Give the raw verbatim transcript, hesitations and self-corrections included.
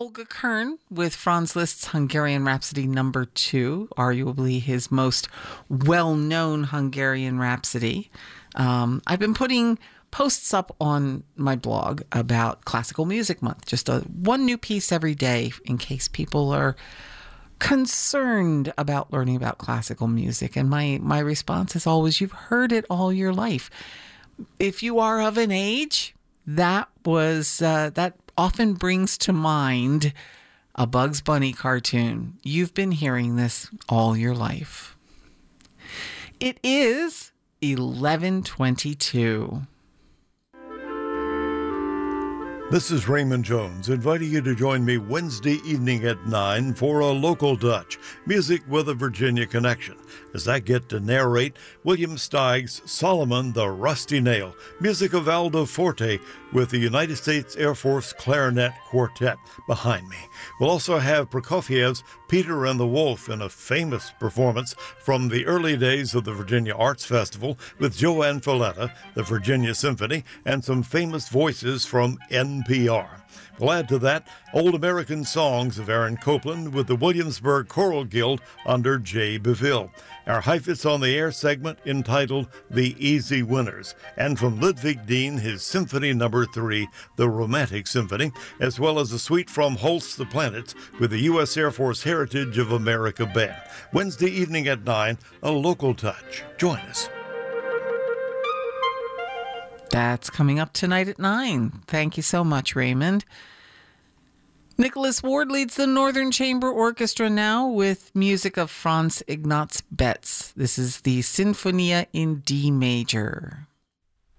Olga Kern with Franz Liszt's Hungarian Rhapsody number two, arguably his most well-known Hungarian Rhapsody. Um, I've been putting posts up on my blog about Classical Music Month, just a one new piece every day in case people are concerned about learning about classical music. And my, my response is always, you've heard it all your life. If you are of an age, that was uh, that often brings to mind a Bugs Bunny cartoon. You've been hearing this all your life. It is eleven twenty-two. This is Raymond Jones, inviting you to join me Wednesday evening at nine for a Local Dutch, music with a Virginia connection, as I get to narrate William Steig's Solomon the Rusty Nail, music of Aldo Forte with the United States Air Force Clarinet Quartet behind me. We'll also have Prokofiev's Peter and the Wolf in a famous performance from the early days of the Virginia Arts Festival with Joanne Falletta, the Virginia Symphony, and some famous voices from N P R. We'll add to that Old American Songs of Aaron Copland with the Williamsburg Choral Guild under Jay Beville. Our Heifetz on the Air segment entitled The Easy Winners, and from Ludwig Dean, his Symphony Number three, the Romantic Symphony, as well as a suite from Holst the Planets with the U S Air Force Heritage of America Band. Wednesday evening at nine, a Local Touch. Join us. That's coming up tonight at nine. Thank you so much, Raymond. Nicholas Ward leads the Northern Chamber Orchestra now with music of Franz Ignaz Betz. This is the Sinfonia in D major.